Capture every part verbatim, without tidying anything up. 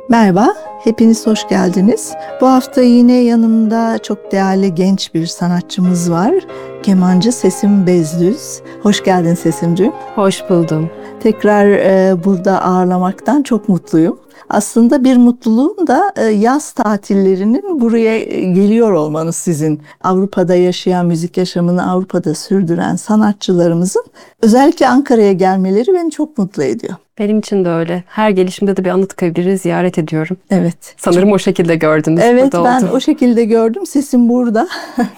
Merhaba, hepiniz hoş geldiniz. Bu hafta yine yanımda çok değerli genç bir sanatçımız var. Kemancı Sesim Bezdüz. Hoş geldin Sesimciğim. Hoş buldum. Tekrar e, burada ağırlamaktan çok mutluyum. Aslında bir mutluluğum da e, yaz tatillerinin buraya e, geliyor olmanız sizin. Avrupa'da yaşayan, müzik yaşamını Avrupa'da sürdüren sanatçılarımızın özellikle Ankara'ya gelmeleri beni çok mutlu ediyor. Benim için de öyle. Her gelişimde de bir Anıtkabir'i ziyaret ediyorum. Evet. Sanırım o şekilde gördünüz. Evet, ben oldu. o şekilde gördüm. Sesim burada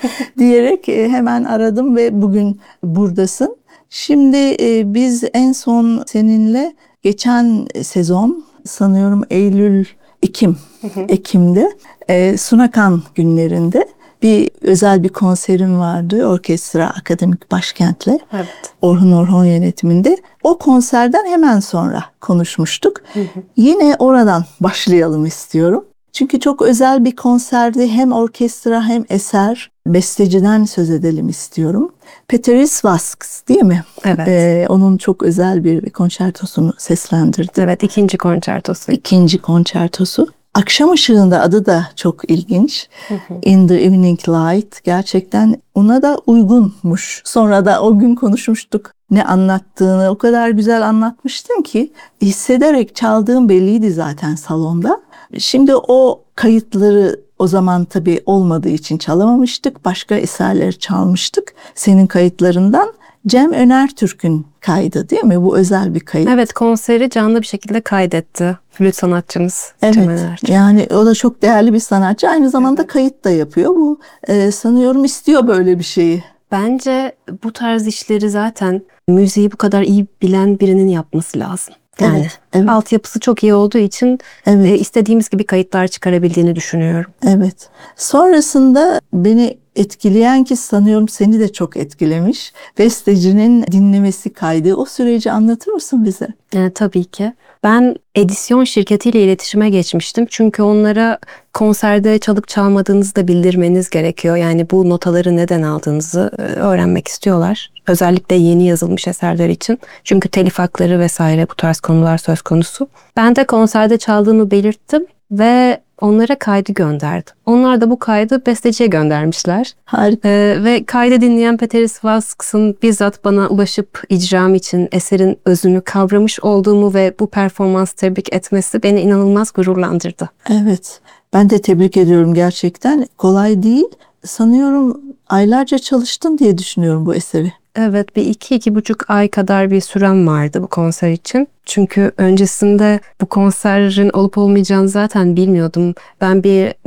diyerek hemen aradım ve bugün buradasın. Şimdi biz en son seninle geçen sezon sanıyorum Eylül, Ekim, hı hı. Ekim'de Sunakan günlerinde bir özel bir konserim vardı. Orkestra Akademik Başkent'le. Evet. Orhun Orhon yönetiminde. O konserden hemen sonra konuşmuştuk. Hı hı. Yine oradan başlayalım istiyorum. Çünkü çok özel bir konserdi. Hem orkestra hem eser. Besteciden söz edelim istiyorum. Peteris Vasks değil mi? Evet. Ee, onun çok özel bir konçertosunu seslendirdi. Evet, ikinci konçertosu. İkinci konçertosu. Akşam ışığında adı da çok ilginç. Hı hı. In the Evening Light. Gerçekten ona da uygunmuş. Sonra da o gün konuşmuştuk. Ne anlattığını o kadar güzel anlatmıştın ki hissederek çaldığım belliydi zaten salonda. Şimdi o kayıtları o zaman tabii olmadığı için çalamamıştık. Başka eserler çalmıştık senin kayıtlarından. Cem Önertürk'ün kaydı değil mi? Bu özel bir kayıt. Evet, konseri canlı bir şekilde kaydetti. Flüt sanatçımız evet, Cem Önertürk. Yani o da çok değerli bir sanatçı. Aynı zamanda evet. Kayıt da yapıyor. Bu e, sanıyorum istiyor böyle bir şeyi. Bence bu tarz işleri zaten müziği bu kadar iyi bilen birinin yapması lazım. Yani evet, evet. Altyapısı çok iyi olduğu için evet. e, istediğimiz gibi kayıtlar çıkarabildiğini düşünüyorum. Evet. Sonrasında beni etkileyen ki sanıyorum seni de çok etkilemiş. Bestecinin dinlemesi kaydı. O süreci anlatır mısın bize? E, tabii ki. Ben edisyon şirketiyle iletişime geçmiştim. Çünkü onlara konserde çalıp çalmadığınızı da bildirmeniz gerekiyor. Yani bu notaları neden aldığınızı öğrenmek istiyorlar. Özellikle yeni yazılmış eserler için. Çünkü telif hakları vesaire bu tarz konular söz konusu. Ben de konserde çaldığımı belirttim ve onlara kaydı gönderdim. Onlar da bu kaydı besteciye göndermişler. Harika. Ee, ve kaydı dinleyen Peteris Vasks'ın bizzat bana ulaşıp icram için eserin özünü kavramış olduğumu ve bu performansı tebrik etmesi beni inanılmaz gururlandırdı. Evet, ben de tebrik ediyorum gerçekten. Kolay değil. Sanıyorum aylarca çalıştın diye düşünüyorum bu eseri. Evet, bir iki, iki buçuk ay kadar bir sürem vardı bu konser için. Çünkü öncesinde bu konserin olup olmayacağını zaten bilmiyordum. Ben bir